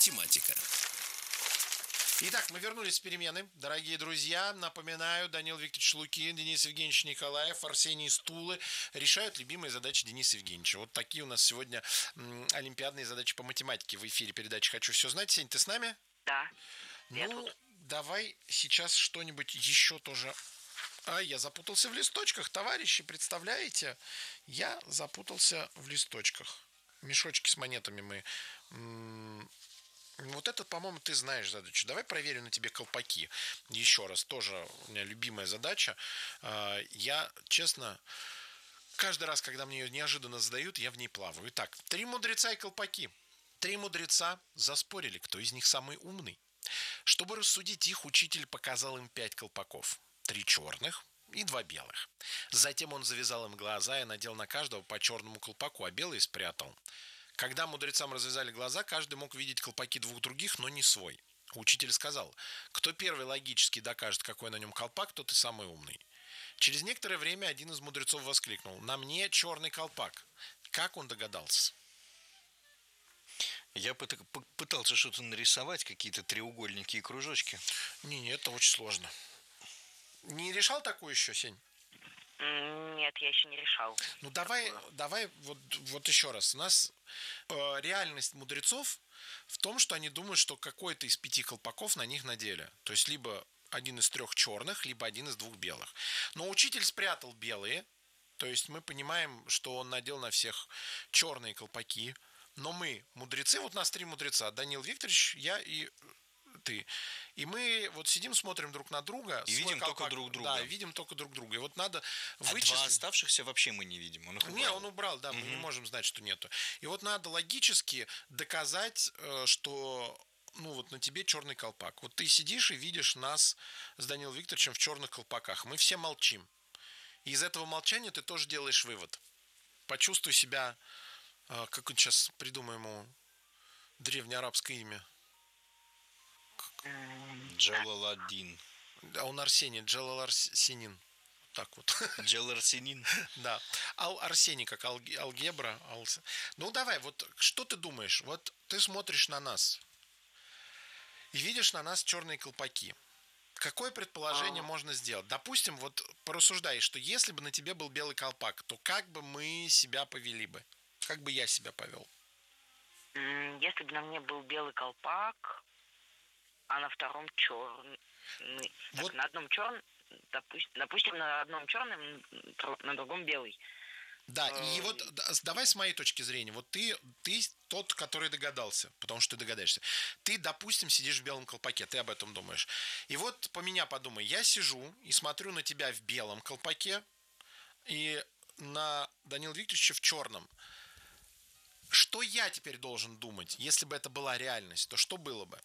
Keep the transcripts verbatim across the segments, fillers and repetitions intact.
математика. Итак, мы вернулись с перемены. Дорогие друзья, напоминаю, Данил Викторович Лукин, Денис Евгеньевич Николаев, Арсений Стулы решают любимые задачи Дениса Евгеньевича. Вот такие у нас сегодня м, олимпиадные задачи по математике в эфире передачи «Хочу все знать». Сень, ты с нами? Да. Ну, давай сейчас что-нибудь еще тоже. А, я запутался в листочках, товарищи, представляете? Я запутался в листочках. Мешочки с монетами мы... М- Вот это, по-моему, ты знаешь задачу. Давай проверю на тебе колпаки. Еще раз, тоже у меня любимая задача. Я, честно, каждый раз, когда мне ее неожиданно задают, я в ней плаваю. Итак, три мудреца и колпаки. Три мудреца заспорили, кто из них самый умный. Чтобы рассудить их, учитель показал им пять колпаков. Три черных и два белых. Затем он завязал им глаза и надел на каждого по черному колпаку, а белый спрятал. Когда мудрецам развязали глаза, каждый мог видеть колпаки двух других, но не свой. Учитель сказал, кто первый логически докажет, какой на нем колпак, тот и самый умный. Через некоторое время один из мудрецов воскликнул, на мне черный колпак. Как он догадался? Я пытался что-то нарисовать, какие-то треугольники и кружочки. Не, не, это очень сложно. Не решал такую еще, Сень? Нет, я еще не решал. Ну давай, давай вот, вот еще раз. У нас э, реальность мудрецов в том, что они думают, что какой-то из пяти колпаков на них надели. То есть либо один из трех черных, либо один из двух белых. Но учитель спрятал белые. То есть мы понимаем, что он надел на всех черные колпаки. Но мы, мудрецы, вот нас три мудреца, Данил Викторович, я и ты. И мы вот сидим, смотрим друг на друга. И видим колпак, только друг друга. Да, видим только друг друга. И вот надо а вычислить. Два оставшихся вообще мы не видим. Он их убрал. Не, он убрал, да, угу. Мы не можем знать, что нету. И вот надо логически доказать, что ну вот на тебе черный колпак. Вот ты сидишь и видишь нас с Данилом Викторовичем в черных колпаках. Мы все молчим. И из этого молчания ты тоже делаешь вывод. Почувствуй себя, как он сейчас придумаем ему древнеарабское имя. Джалаладдин. А он Арсений, Джалал Арсенин. Так вот. Джалал Арсенин. Да. Ал Арсений, как алг... алгебра. Ал... Ну давай, вот что ты думаешь? Вот ты смотришь на нас и видишь на нас черные колпаки. Какое предположение а. можно сделать? Допустим, вот порассуждай, что если бы на тебе был белый колпак, то как бы мы себя повели бы? Как бы я себя повел? Если бы на мне был белый колпак, а на втором черный. Вот. Так, на одном черном, допустим, допустим, на одном черном, на другом белый. Да, и вот давай с моей точки зрения, вот ты, ты тот, который догадался, потому что ты догадаешься. Ты, допустим, сидишь в белом колпаке, ты об этом думаешь. И вот по меня подумай, я сижу и смотрю на тебя в белом колпаке и на Данила Викторовича в черном. Что я теперь должен думать, если бы это была реальность, то что было бы?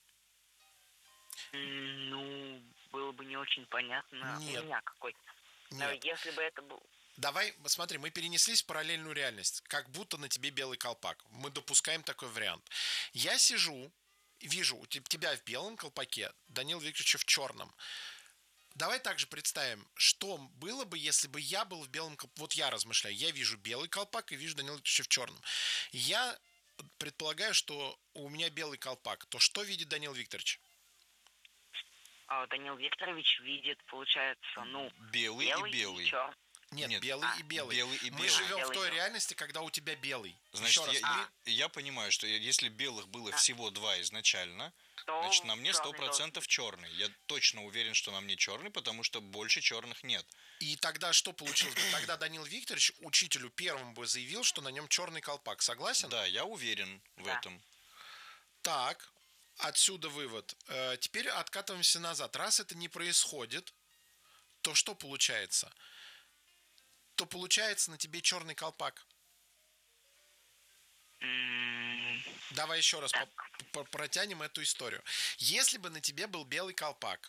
Ну, было бы не очень понятно. Нет. У меня какой-то. Нет. Если бы это был... Давай, смотри, мы перенеслись в параллельную реальность, как будто на тебе белый колпак. Мы допускаем такой вариант. Я сижу, вижу у тебя в белом колпаке, Данила Викторовича в черном. Давай также представим, что было бы, если бы я был в белом колпаке. Вот я размышляю, я вижу белый колпак и вижу Данила Викторовича в черном. Я предполагаю, что у меня белый колпак. То что видит Данил Викторович? А Данил Викторович видит, получается, ну, белый, белый и белый. И Нет, Нет, белый а, и белый. белый и Мы белый. живем белый, в той белый. реальности, когда у тебя белый. Значит, раз, я, а. я, я понимаю, что если белых было а. всего два изначально, то значит, на мне сто процентов черный. Я точно уверен, что на мне черный, потому что больше черных нет. И тогда что получилось бы? Тогда Данил Викторович учителю первым бы заявил, что на нем черный колпак. Согласен? Да, я уверен в да. этом. Так, отсюда вывод. Э, теперь откатываемся назад. Раз это не происходит, то что получается? То получается на тебе черный колпак. Mm. Давай еще раз по- протянем эту историю. Если бы на тебе был белый колпак.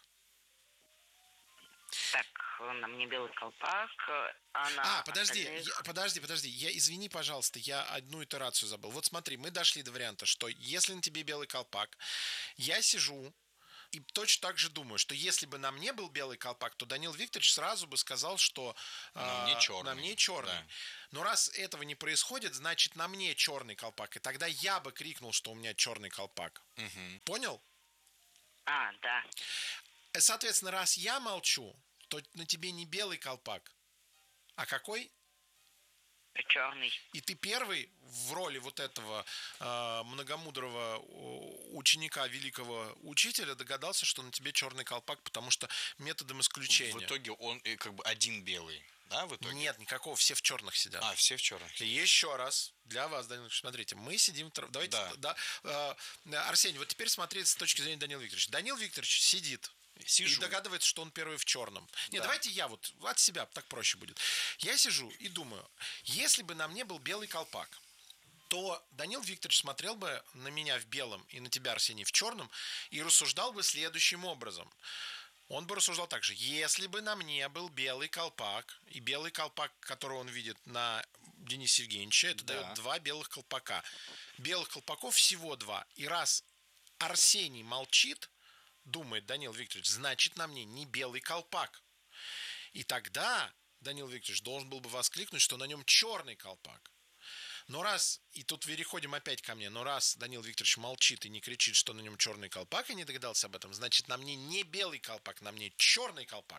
Так, на мне белый колпак. А, на а подожди, остальных... я, подожди, подожди. Я, извини, пожалуйста, я одну итерацию забыл. Вот смотри, мы дошли до варианта, что если на тебе белый колпак, я сижу и точно так же думаю, что если бы на мне был белый колпак, то Данил Викторович сразу бы сказал, что На э, мне черный. на мне черный. Да. Но раз этого не происходит, значит на мне черный колпак. И тогда я бы крикнул, что у меня черный колпак. Мгм. Понял? А, да. Э, Соответственно, раз я молчу, то на тебе не белый колпак. А какой? Черный. И ты первый в роли вот этого э, многомудрого о, ученика, великого учителя догадался, что на тебе черный колпак, потому что методом исключения. В итоге он э, как бы один белый, да, в итоге? Нет, никакого, все в черных сидят. А, все в черных. И еще раз, для вас, Данил Викторович, смотрите, мы сидим... тр- Давайте, Да. да. э, Арсений, вот теперь смотрите с точки зрения Данила Викторовича. Данил Викторович сидит Сижу. и догадывается, что он первый в черном. Нет, Да. давайте я вот от себя, так проще будет. Я сижу и думаю, если бы на мне был белый колпак, то Данил Викторович смотрел бы на меня в белом и на тебя, Арсений, в черном и рассуждал бы следующим образом. Он бы рассуждал так же. Если бы на мне был белый колпак, и белый колпак, который он видит на Денисе Евгеньевиче, это Да. дает два белых колпака. Белых колпаков всего два. И раз Арсений молчит, думает Данил Викторович, значит на мне не белый колпак. И тогда Данил Викторович должен был бы воскликнуть, что на нем черный колпак. Но раз, и тут переходим опять ко мне, но раз Данил Викторович молчит и не кричит, что на нем черный колпак, и не догадался об этом, значит, на мне не белый колпак, на мне черный колпак.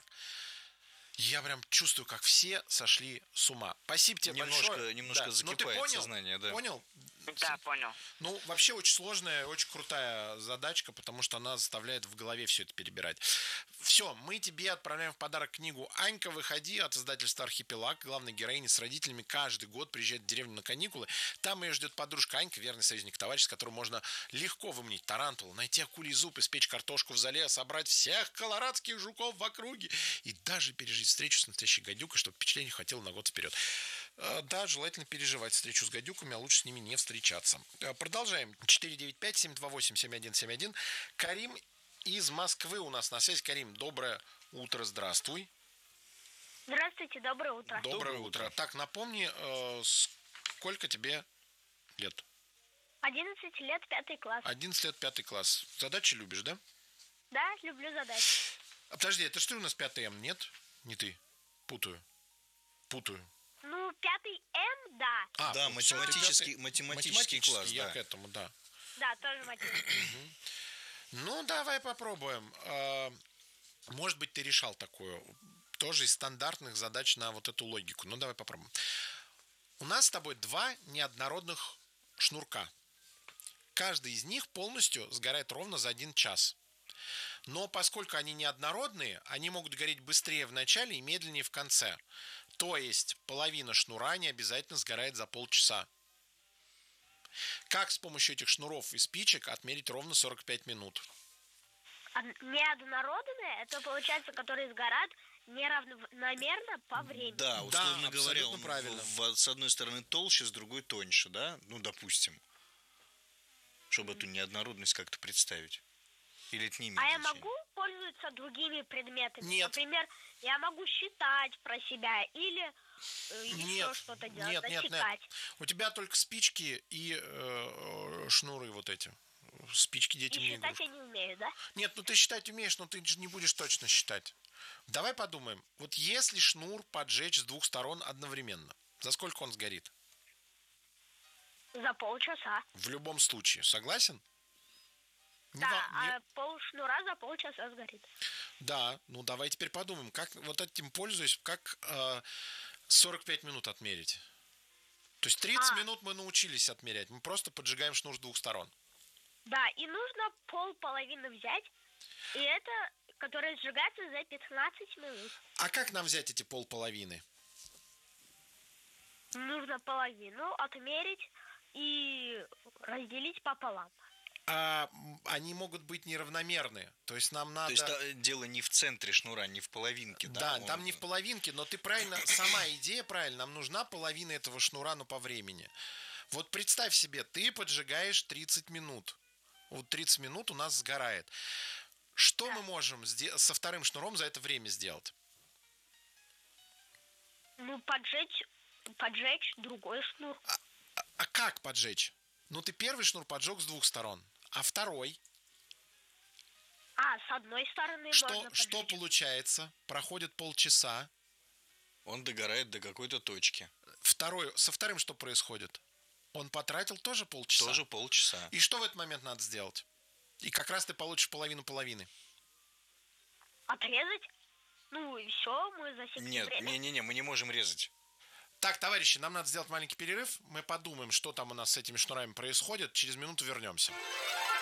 Я прям чувствую, как все сошли с ума. Спасибо тебе Немножко- большое. немножко Да. Ну, ты закипает понял? сознание, да. Понял? Да, понял. Ну, вообще очень сложная, очень крутая задачка, потому что она заставляет в голове все это перебирать. Все, мы тебе отправляем в подарок книгу «Анька, выходи» от издательства «Архипелаг». Главная героиня с родителями каждый год приезжает в деревню на каникулы. Там ее ждет подружка Анька, верный союзник, товарищ, с которым можно легко выманить тарантулу, найти акулий зуб, испечь картошку в зале, собрать всех колорадских жуков в округе и даже пережить встречу с настоящей гадюкой, чтобы впечатление хватило на год вперед. Э, Да, желательно переживать встречу с гадюками, а лучше с ними не встречаться. Э, Продолжаем. четыре девять пять семь два восемь семь один семь один. Карим из Москвы у нас на связи. Карим, доброе утро, здравствуй. Здравствуйте, доброе утро. Доброе, Доброе утро. утро. Так, напомни, э, сколько тебе лет? одиннадцать лет, пятый класс. одиннадцать лет, пятый класс. Задачи любишь, да? Да, люблю задачи. А, подожди, это что у нас пятый М, нет? Не ты. Путаю. Путаю. Ну, пятый М, да. А, Да, вот всё, математический- это пятый- математический класс, я да. к этому, да. Да, тоже математика. Ну, давай попробуем. А, Может быть, ты решал такую, тоже из стандартных задач на вот эту логику. Ну, давай попробуем. У нас с тобой два неоднородных шнурка. Каждый из них полностью сгорает ровно за один час. Но поскольку они неоднородные, они могут гореть быстрее в начале и медленнее в конце. То есть половина шнура не обязательно сгорает за полчаса. Как с помощью этих шнуров и спичек отмерить ровно сорок пять минут? А неоднородные, это получается, которые сгорают неравномерно по времени. Да, условно Да, говоря, абсолютно он правильно. в- в- с одной стороны толще, с другой тоньше, да? Ну, допустим. Чтобы эту неоднородность как-то представить. Или это не имеет А я значения? могу пользоваться другими предметами? Нет. Например, я могу считать про себя или э, еще Нет, что-то делать, нет, нет, нет. засекать. У тебя только спички и э, шнуры вот эти. Спички детям И не считать игрушка. я не умею, да? Нет, ну ты считать умеешь, но ты же не будешь точно считать. Давай подумаем. Вот если шнур поджечь с двух сторон одновременно, за сколько он сгорит? За полчаса. В любом случае. Согласен? Не Да, ва- не- а полшнура за полчаса сгорит. Да, ну давай теперь подумаем, как вот этим пользуясь, как э, сорок пять минут отмерить. То есть тридцать А. минут мы научились отмерять. Мы просто поджигаем шнур с двух сторон. Да, и нужно пол половины взять, и это, которое сжигается за пятнадцать минут. А как нам взять эти полполовины? Нужно половину отмерить и разделить пополам. А, м, они могут быть неравномерные. То есть нам надо... То есть та- дело не в центре шнура, не в половинке, да? Да, Он- там не в половинке, но ты правильно, сама идея правильно, нам нужна половина этого шнура, но по времени. Вот представь себе, ты поджигаешь тридцать минут. Вот тридцать минут у нас сгорает. Что мы можем сде- со вторым шнуром за это время сделать? Ну, поджечь, поджечь другой шнур. А, а как поджечь? Ну, ты первый шнур поджег с двух сторон, а второй? А, с одной стороны Что, можно что поджечь. получается? Проходит полчаса. Он догорает до какой-то точки. Второй, со вторым что происходит? Он потратил тоже полчаса. Тоже полчаса. И что в этот момент надо сделать? И как раз ты получишь половину половины. Отрезать? Ну и все, мы засекли Нет, время. не-не-не, мы не можем резать. Так, товарищи, нам надо сделать маленький перерыв. Мы подумаем, что там у нас с этими шнурами происходит. Через минуту вернемся.